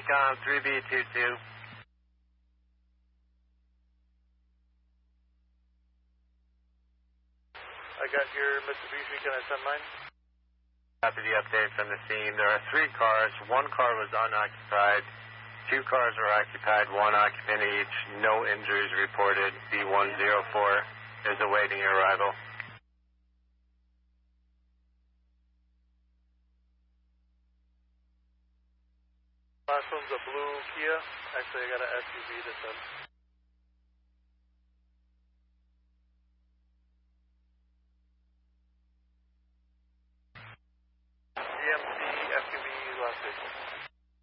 TRANSCOM 3B22. I got your Mitsubishi. Can I send mine? Copy the update from the scene. There are 3 cars. 1 car was unoccupied. 2 cars were occupied, 1 occupant each. No injuries reported. B104 is awaiting arrival. Last one's a blue Kia. Actually, I got an SUV to send.